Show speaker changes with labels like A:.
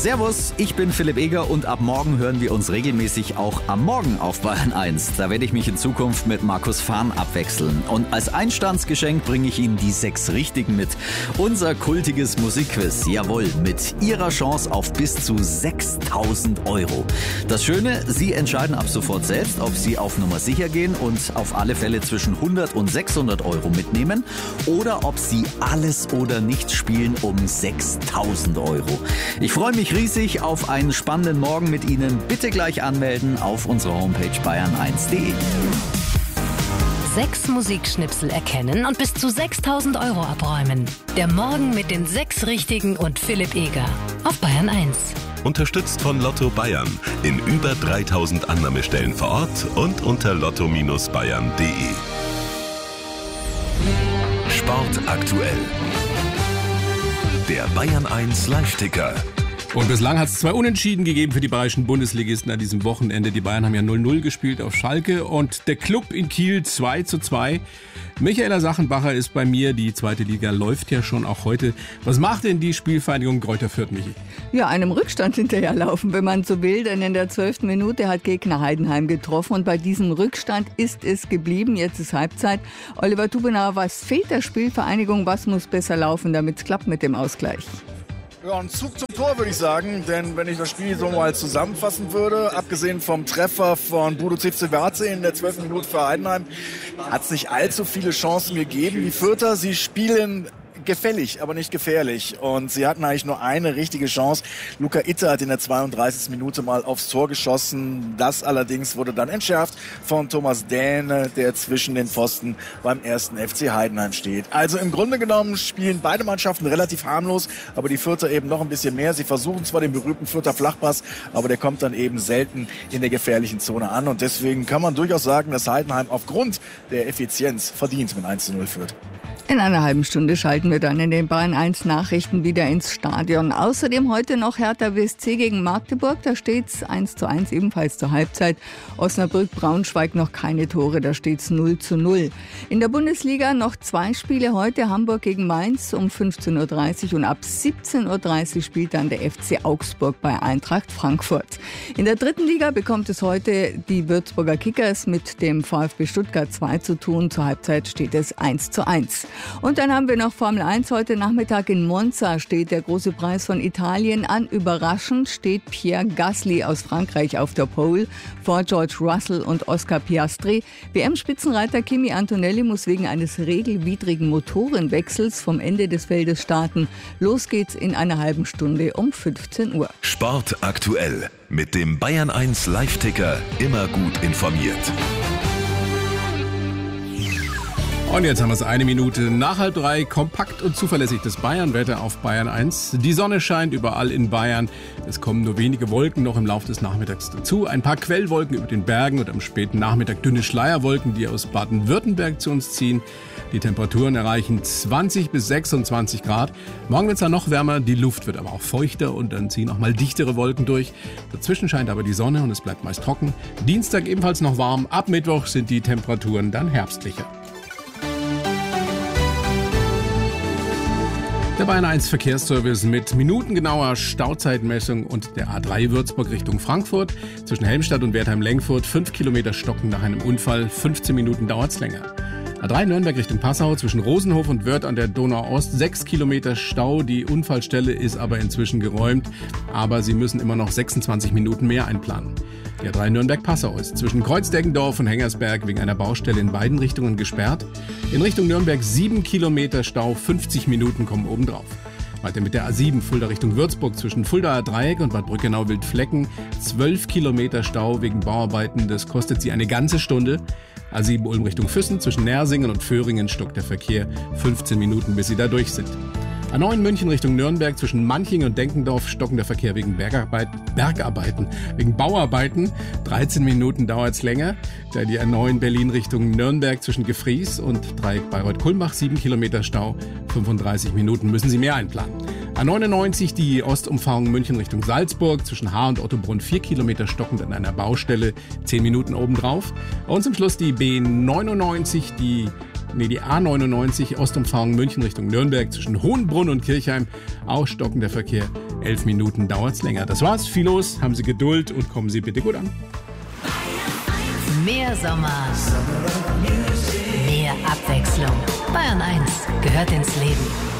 A: Servus, ich bin Philipp Eger und ab morgen hören wir uns regelmäßig auch am Morgen auf Bayern 1. Da werde ich mich in Zukunft mit Markus Fahn abwechseln. Und als Einstandsgeschenk bringe ich Ihnen die 6 Richtigen mit. Unser kultiges Musikquiz, jawohl, mit Ihrer Chance auf bis zu 6.000 Euro. Das Schöne, Sie entscheiden ab sofort selbst, ob Sie auf Nummer sicher gehen und auf alle Fälle zwischen 100 und 600 Euro mitnehmen oder ob Sie alles oder nichts spielen um 6.000 Euro. Ich freue mich riesig auf einen spannenden Morgen mit Ihnen. Bitte gleich anmelden auf unserer Homepage bayern1.de.
B: 6 Musikschnipsel erkennen und bis zu 6.000 Euro abräumen. Der Morgen mit den 6 Richtigen und Philipp Eger auf Bayern 1.
C: Unterstützt von Lotto Bayern in über 3.000 Annahmestellen vor Ort und unter lotto-bayern.de. Sport aktuell. Der Bayern 1 Live-Ticker.
D: Und bislang hat es 2 Unentschieden gegeben für die bayerischen Bundesligisten an diesem Wochenende. Die Bayern haben ja 0-0 gespielt auf Schalke und der Club in Kiel 2-2. Michaela Sachenbacher ist bei mir. Die zweite Liga läuft ja schon auch heute. Was macht denn die Spielvereinigung Greuther Fürth, Michi?
E: Ja, einem Rückstand hinterherlaufen, wenn man so will. Denn in der 12. Minute hat Gegner Heidenheim getroffen. Und bei diesem Rückstand ist es geblieben. Jetzt ist Halbzeit. Oliver Tubenauer, was fehlt der Spielvereinigung? Was muss besser laufen, damit es klappt mit dem Ausgleich?
F: Ja, ein Zug zum Tor, würde ich sagen. Denn wenn ich das Spiel so mal zusammenfassen würde, abgesehen vom Treffer von Budo Civcivace in der 12. Minute für Heidenheim, hat es nicht allzu viele Chancen gegeben. Die Fürther, sie spielen gefällig, aber nicht gefährlich. Und sie hatten eigentlich nur eine richtige Chance. Luca Itter hat in der 32. Minute mal aufs Tor geschossen. Das allerdings wurde dann entschärft von Thomas Dähne, der zwischen den Pfosten beim 1. FC Heidenheim steht. Also im Grunde genommen spielen beide Mannschaften relativ harmlos, aber die Fürther eben noch ein bisschen mehr. Sie versuchen zwar den berühmten Fürther Flachpass, aber der kommt dann eben selten in der gefährlichen Zone an. Und deswegen kann man durchaus sagen, dass Heidenheim aufgrund der Effizienz verdient mit 1:0 führt.
E: In einer halben Stunde schalten wir dann in den Bayern 1 Nachrichten wieder ins Stadion. Außerdem heute noch Hertha BSC gegen Magdeburg. Da steht's 1:1, ebenfalls zur Halbzeit. Osnabrück-Braunschweig noch keine Tore, da steht's 0:0. In der Bundesliga noch 2 Spiele heute. Hamburg gegen Mainz um 15:30 Uhr und ab 17:30 Uhr spielt dann der FC Augsburg bei Eintracht Frankfurt. In der 3. Liga bekommt es heute die Würzburger Kickers mit dem VfB Stuttgart 2 zu tun. Zur Halbzeit steht es 1:1. Und dann haben wir noch Formel 1 heute Nachmittag in Monza steht der große Preis von Italien an. Überraschend steht Pierre Gasly aus Frankreich auf der Pole vor George Russell und Oscar Piastri. WM-Spitzenreiter Kimi Antonelli muss wegen eines regelwidrigen Motorenwechsels vom Ende des Feldes starten. Los geht's in einer halben Stunde um 15 Uhr.
C: Sport aktuell mit dem Bayern 1 Live-Ticker, immer gut informiert.
D: Und jetzt haben wir es 1 Minute nach 2:30. Kompakt und zuverlässig das Bayern-Wetter auf Bayern 1. Die Sonne scheint überall in Bayern. Es kommen nur wenige Wolken noch im Laufe des Nachmittags dazu. Ein paar Quellwolken über den Bergen und am späten Nachmittag dünne Schleierwolken, die aus Baden-Württemberg zu uns ziehen. Die Temperaturen erreichen 20 bis 26 Grad. Morgen wird es dann noch wärmer, die Luft wird aber auch feuchter und dann ziehen auch mal dichtere Wolken durch. Dazwischen scheint aber die Sonne und es bleibt meist trocken. Dienstag ebenfalls noch warm. Ab Mittwoch sind die Temperaturen dann herbstlicher. Der Bayern 1 Verkehrsservice mit minutengenauer Stauzeitmessung und der A3 Würzburg Richtung Frankfurt. Zwischen Helmstadt und Wertheim-Lenkfurt 5 Kilometer stocken nach einem Unfall. 15 Minuten dauert's länger. A3 Nürnberg Richtung Passau zwischen Rosenhof und Wörth an der Donau-Ost 6 Kilometer Stau. Die Unfallstelle ist aber inzwischen geräumt. Aber Sie müssen immer noch 26 Minuten mehr einplanen. Die A3 Nürnberg-Passau ist zwischen Kreuzdeggendorf und Hengersberg wegen einer Baustelle in beiden Richtungen gesperrt. In Richtung Nürnberg 7 Kilometer Stau, 50 Minuten kommen obendrauf. Weiter mit der A7 Fulda Richtung Würzburg zwischen Fuldaer Dreieck und Bad Brückenau-Wildflecken 12 Kilometer Stau wegen Bauarbeiten. Das kostet Sie eine ganze Stunde. A7 Ulm Richtung Füssen zwischen Nersingen und Föhringen stockt der Verkehr 15 Minuten, bis Sie da durch sind. A9 München Richtung Nürnberg zwischen Manching und Denkendorf stocken der Verkehr wegen wegen Bauarbeiten. 13 Minuten dauert es länger. Da die A9 Berlin Richtung Nürnberg zwischen Gefries und Dreieck Bayreuth-Kulmbach 7 Kilometer Stau. 35 Minuten müssen Sie mehr einplanen. A99 die Ostumfahrung München Richtung Salzburg zwischen Haar und Ottobrunn 4 Kilometer stockend an einer Baustelle. 10 Minuten obendrauf. Und zum Schluss die B99 die A99 Ostumfahrung München Richtung Nürnberg zwischen Hohenbrunn und Kirchheim. Auch stockender Verkehr 11 Minuten dauert's länger. Das war's, viel los, haben Sie Geduld und kommen Sie bitte gut an.
B: Mehr Sommer, mehr Abwechslung. Bayern 1 gehört ins Leben.